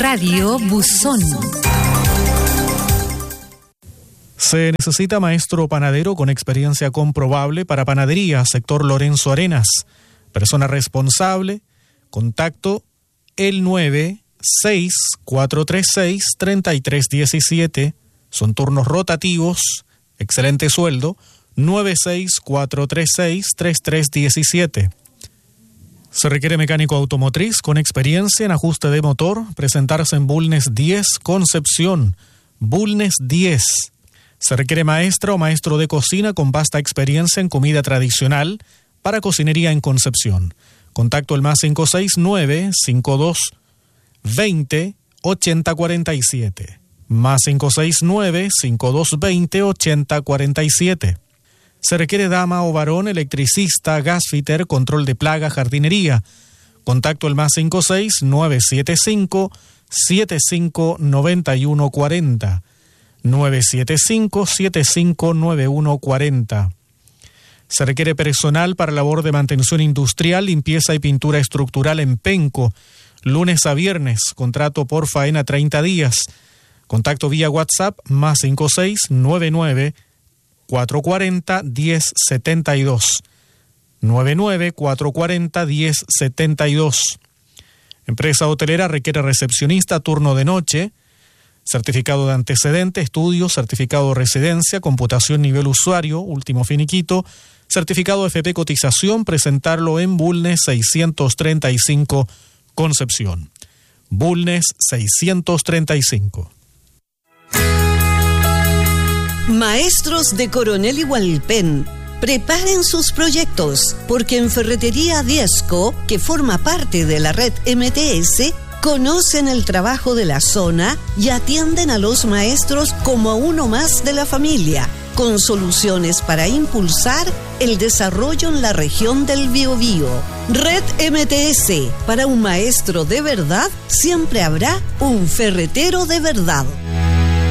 Radio Buzón. Se necesita maestro panadero con experiencia comprobable para panadería, sector Lorenzo Arenas. Persona responsable, contacto el 96436-3317. Son turnos rotativos, excelente sueldo, 96436-3317. Se requiere mecánico automotriz con experiencia en ajuste de motor, presentarse en Bulnes 10, Concepción. Bulnes 10. Se requiere maestra o maestro de cocina con vasta experiencia en comida tradicional para cocinería en Concepción. Contacto el +569-5220-8047. +569-5220-8047. Se requiere dama o varón, electricista, gasfitter, control de plaga, jardinería. Contacto el +569-75-759140. 975-759140. Se requiere personal para labor de mantención industrial, limpieza y pintura estructural en Penco, lunes a viernes, contrato por faena 30 días. Contacto vía WhatsApp +5699 440 1072. 99-440 1072. Empresa hotelera requiere recepcionista, turno de noche, certificado de antecedente, estudio, certificado de residencia, computación nivel usuario, último finiquito, certificado FP cotización, presentarlo en Bulnes 635, Concepción. Bulnes 635. Maestros de Coronel y Hualpén, preparen sus proyectos, porque en Ferretería Diezco, que forma parte de la red MTS, conocen el trabajo de la zona y atienden a los maestros como a uno más de la familia, con soluciones para impulsar el desarrollo en la región del Biobío. Red MTS, para un maestro de verdad, siempre habrá un ferretero de verdad.